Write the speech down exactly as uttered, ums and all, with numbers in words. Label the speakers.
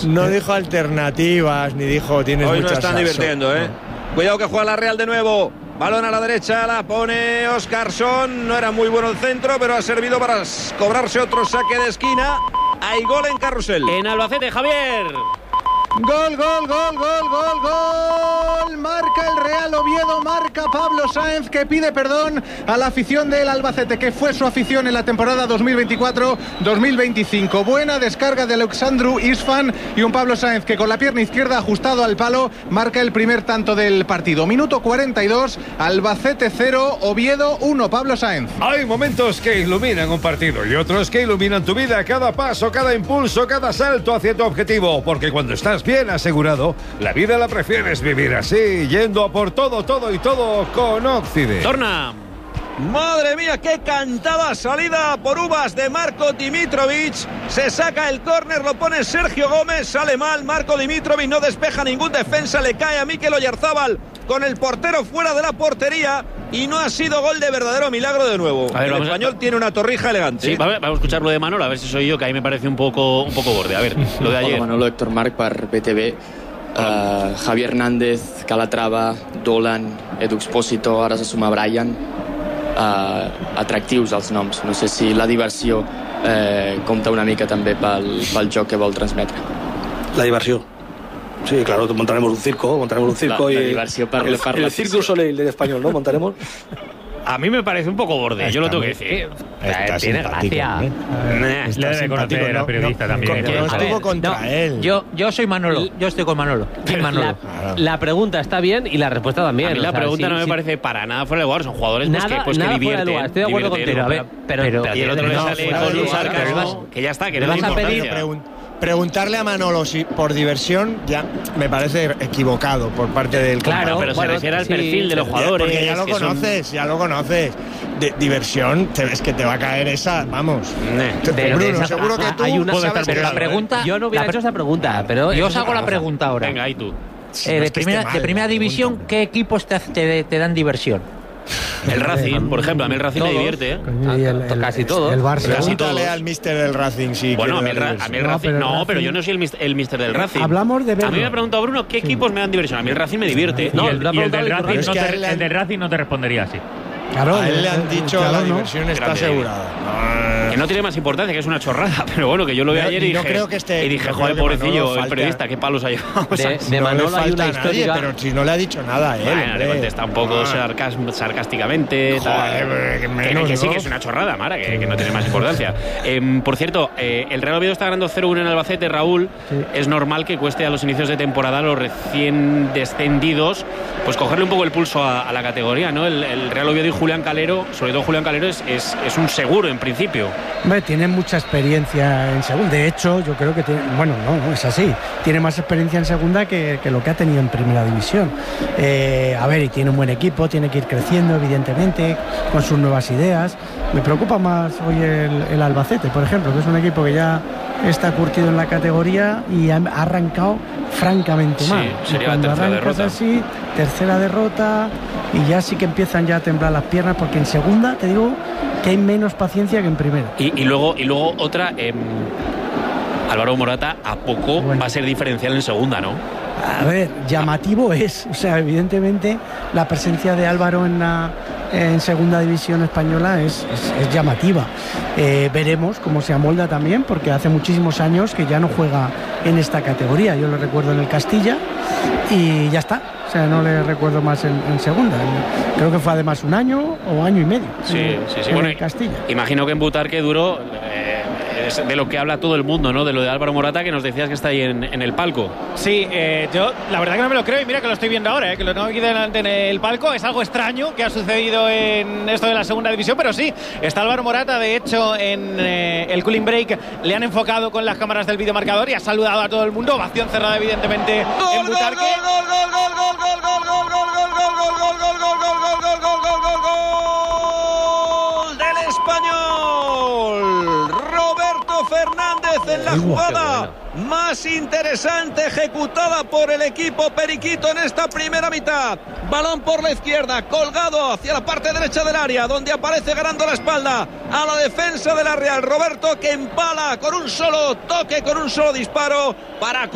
Speaker 1: No dijo alternativas, ni dijo tienes
Speaker 2: Hoy
Speaker 1: muchas.
Speaker 2: no están
Speaker 1: salsas.
Speaker 2: divirtiendo, ¿eh? No. Cuidado que juega la Real de nuevo. Balón a la derecha, la pone Óscarson. No era muy bueno el centro, pero ha servido para cobrarse otro saque de esquina. Hay gol en Carrusel.
Speaker 3: En Albacete, Javier.
Speaker 4: Gol, gol, gol, gol, gol, gol. Marca el Real Oviedo, marca Pablo Sáenz, que pide perdón a la afición del Albacete, que fue su afición en la temporada dos mil veinticuatro dos mil veinticinco. Buena descarga de Alexandru Isfan y un Pablo Sáenz que con la pierna izquierda ajustado al palo marca el primer tanto del partido. Minuto cuarenta y dos, Albacete cero, Oviedo uno, Pablo Sáenz.
Speaker 5: Hay momentos que iluminan un partido y otros que iluminan tu vida, cada paso, cada impulso, cada salto hacia tu objetivo, porque cuando estás bien asegurado, la vida la prefieres vivir así, yendo a por todo, todo y todo con Occident.
Speaker 3: Torna.
Speaker 2: Madre mía, qué cantada salida por uvas de Marco Dimitrovic. Se saca el córner, lo pone Sergio Gómez, sale mal. Marco Dimitrovic no despeja ningún defensa, le cae a Mikel Oyarzábal con el portero fuera de la portería y no ha sido gol de verdadero milagro de nuevo.
Speaker 3: A ver,
Speaker 2: el español a... tiene una torrija elegante.
Speaker 3: Sí, vamos a escuchar lo de Manolo, a ver si soy yo, que ahí me parece un poco, un poco borde. A ver, lo de ayer.
Speaker 6: Hola, Manolo, Héctor Marc per B T V. Uh, Javier Hernández, Calatrava, Dolan, Edu Expósito, ara se suma Brian. Uh, atractius els noms. No sé si la diversió eh, compta una mica també pel, pel joc que vol transmetre.
Speaker 7: La diversió. Sí, claro, montaremos un circo, montaremos un circo
Speaker 6: la,
Speaker 7: y
Speaker 6: la diversió per,
Speaker 7: el,
Speaker 6: per
Speaker 7: el Cirque du Soleil del español, ¿no? Montaremos.
Speaker 3: A mí me parece un poco borde, está yo lo tengo que decir.
Speaker 1: Está
Speaker 3: Tiene gracia.
Speaker 1: ¿eh?
Speaker 8: Le debe conocer la periodista
Speaker 1: no,
Speaker 8: también.
Speaker 1: No, no estuvo contra
Speaker 9: no,
Speaker 1: él.
Speaker 9: Yo, yo soy Manolo, yo estoy con Manolo. Manolo.
Speaker 10: La, la pregunta está bien y la respuesta también.
Speaker 3: A mí la
Speaker 10: o sea,
Speaker 3: pregunta
Speaker 10: sí,
Speaker 3: no me
Speaker 10: sí.
Speaker 3: parece para nada fuera de lugar. Son jugadores
Speaker 10: Nada,
Speaker 3: pues, que, pues,
Speaker 10: nada
Speaker 3: que divierten.
Speaker 10: fuera de lugar. Estoy de acuerdo contigo. A ver, pero, pero,
Speaker 3: pero, y el otro le
Speaker 1: no,
Speaker 3: sale
Speaker 1: fuera de
Speaker 3: con un
Speaker 1: lugar,
Speaker 3: sarcasmo que ya está, que
Speaker 10: le
Speaker 3: no
Speaker 10: vas
Speaker 3: es
Speaker 10: a pedir
Speaker 3: importancia.
Speaker 1: Preguntarle a Manolo si por diversión ya me parece equivocado por parte del
Speaker 3: Claro,
Speaker 1: compañero.
Speaker 3: pero se
Speaker 10: bueno,
Speaker 3: refiere al
Speaker 10: sí,
Speaker 3: perfil de los jugadores.
Speaker 1: Porque ya lo
Speaker 3: que son-
Speaker 1: conoces, ya lo conoces. De, diversión, te, es que te va a caer esa, vamos. Te-
Speaker 10: Pero
Speaker 1: Bruno,
Speaker 10: esa-
Speaker 1: seguro que tú
Speaker 10: hay una-
Speaker 1: sabes
Speaker 10: pero
Speaker 1: que
Speaker 10: la
Speaker 1: algo,
Speaker 9: pregunta-
Speaker 10: Yo no hubiera
Speaker 9: la
Speaker 10: hecho esa pregunta, pero
Speaker 9: Yo
Speaker 10: eso
Speaker 9: os
Speaker 10: es
Speaker 9: hago
Speaker 10: otra
Speaker 9: la
Speaker 10: cosa.
Speaker 9: pregunta ahora.
Speaker 3: Venga, ahí tú.
Speaker 1: Sí,
Speaker 9: Eh,
Speaker 1: no
Speaker 9: de,
Speaker 1: es que
Speaker 9: primera,
Speaker 1: esté mal,
Speaker 9: de primera
Speaker 1: la
Speaker 9: división,
Speaker 1: pregunta.
Speaker 9: ¿qué equipos te, te, te dan diversión?
Speaker 3: El Racing, por ejemplo, a mí el Racing me
Speaker 9: Todos.
Speaker 3: divierte, ¿eh?
Speaker 11: Y el, el,
Speaker 9: Casi todo.
Speaker 11: El Barça.
Speaker 3: Casi
Speaker 1: Pregúntale
Speaker 3: todos.
Speaker 1: al mister del Racing si
Speaker 3: Bueno, a mí
Speaker 1: quiere
Speaker 3: el,
Speaker 1: dar
Speaker 3: Ra- a mí el
Speaker 11: No,
Speaker 3: Racing,
Speaker 11: pero el
Speaker 3: no,
Speaker 11: Racing-
Speaker 3: pero yo no soy el, mis- el mister del Racing.
Speaker 11: Hablamos de verlo.
Speaker 3: A mí me ha preguntado Bruno qué equipos me dan diversión. A mí el Racing me divierte.
Speaker 8: Y
Speaker 3: No,
Speaker 8: el,
Speaker 3: lo ha
Speaker 8: y el
Speaker 3: preguntado
Speaker 8: del
Speaker 3: Víctor
Speaker 8: Racing
Speaker 1: es
Speaker 8: no
Speaker 1: que a
Speaker 8: te,
Speaker 1: él le han-
Speaker 8: el del Racing no te respondería así.
Speaker 11: Claro,
Speaker 1: A él le han
Speaker 11: el-
Speaker 1: dicho
Speaker 11: claro,
Speaker 1: la
Speaker 11: no.
Speaker 1: diversión está
Speaker 3: Grande.
Speaker 1: asegurada.
Speaker 3: Que no tiene más importancia, que es una chorrada. Pero bueno, que yo lo vi
Speaker 1: No,
Speaker 3: ayer y
Speaker 1: y no
Speaker 3: dije,
Speaker 1: creo que esté-
Speaker 3: y dije,
Speaker 1: no
Speaker 3: joder,
Speaker 1: creo que
Speaker 3: pobrecillo,
Speaker 1: Manolo
Speaker 3: el
Speaker 1: falta-
Speaker 3: periodista, qué palos ha llevado. O sea,
Speaker 9: De, de
Speaker 1: no
Speaker 9: Manolo
Speaker 1: le
Speaker 9: hay
Speaker 1: falta
Speaker 9: una
Speaker 1: a nadie,
Speaker 9: histórica.
Speaker 1: pero si no le ha dicho nada a él.
Speaker 3: Bueno, le
Speaker 1: hombre.
Speaker 3: contesta un poco
Speaker 1: Ah.
Speaker 3: sarcas- sarcásticamente. tal.
Speaker 1: Joder, que
Speaker 3: que,
Speaker 1: menos,
Speaker 3: que sí,
Speaker 1: ¿no?
Speaker 3: que es una chorrada, Mara, que, que no tiene más importancia. Eh, por cierto, eh, el Real Oviedo está ganando cero uno en Albacete, Raúl.
Speaker 11: Sí.
Speaker 3: Es normal que cueste a los inicios de temporada a los recién descendidos, pues cogerle un poco el pulso a, a la categoría, ¿no? El, el Real Oviedo y Julián Calero, sobre todo Julián Calero, es, es, es un seguro en principio.
Speaker 11: Hombre, tiene mucha experiencia en segunda. De hecho, yo creo que tiene. Bueno, no, no es así. Tiene más experiencia en segunda que, que lo que ha tenido en primera división. Eh, a ver, y tiene un buen equipo, tiene que ir creciendo, evidentemente, con sus nuevas ideas. Me preocupa más hoy el, el Albacete, por ejemplo, que es un equipo que ya está curtido en la categoría y ha ha arrancado francamente
Speaker 3: Sí,
Speaker 11: mal. Y
Speaker 3: sería la
Speaker 11: cuando
Speaker 3: tercera
Speaker 11: arrancas
Speaker 3: derrota.
Speaker 11: así, tercera derrota, y ya sí que empiezan ya a temblar las piernas, porque en segunda te digo que hay menos paciencia que en primera.
Speaker 3: Y, y luego y luego otra, eh, Álvaro Morata a poco
Speaker 11: Bueno.
Speaker 3: va a ser diferencial en segunda, ¿no?
Speaker 11: A ver, llamativo es, o sea, evidentemente la presencia de Álvaro en la en segunda división española es, es, es llamativa. Eh, veremos cómo se amolda también, porque hace muchísimos años que ya no juega en esta categoría. Yo lo recuerdo en el Castilla y ya está. O sea, no le recuerdo más en, en segunda. Creo que fue además un año o año y medio.
Speaker 3: Sí,
Speaker 11: en,
Speaker 3: sí, sí.
Speaker 11: en
Speaker 3: Bueno,
Speaker 11: el Castilla.
Speaker 3: imagino que en Butarque duro eh, es de lo que habla todo el mundo, ¿no? De lo de Álvaro Morata, que nos decías que está ahí en, en el palco.
Speaker 12: Sí, eh, yo la verdad que no me lo creo y mira que lo estoy viendo ahora, eh, que lo tengo aquí delante en el palco. Es algo extraño que ha sucedido en esto de la segunda división, pero sí, está Álvaro Morata. De hecho, en eh, el cooling break le han enfocado con las cámaras del videomarcador y ha saludado a todo el mundo. Ovación cerrada, evidentemente, en Butarque.
Speaker 2: ¡Gol del Español! Roberto Fernández en la jugada más interesante ejecutada por el equipo periquito en esta primera mitad. Balón por la izquierda, colgado hacia la parte derecha del área, donde aparece ganando la espalda a la defensa de la Real. Roberto, que empala con un solo toque, con un solo disparo para